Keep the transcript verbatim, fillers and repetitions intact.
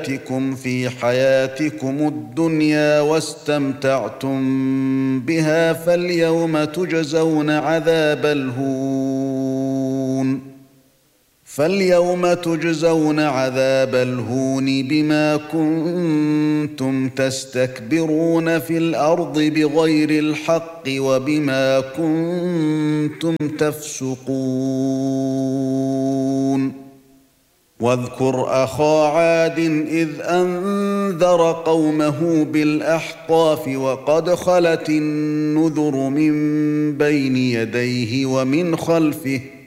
تِكُمْ فِي حَيَاتِكُمُ الدُّنْيَا وَاسْتَمْتَعْتُمْ بِهَا فَالْيَوْمَ تُجْزَوْنَ عَذَابَ الْهُونِ فَالْيَوْمَ تُجْزَوْنَ عَذَابَ الْهُونِ بِمَا كُنتُمْ تَسْتَكْبِرُونَ فِي الْأَرْضِ بِغَيْرِ الْحَقِّ وَبِمَا كُنتُمْ تَفْسُقُونَ واذكر أخا عاد إذ أنذر قومه بالأحقاف وقد خلت النذر من بين يديه ومن خلفه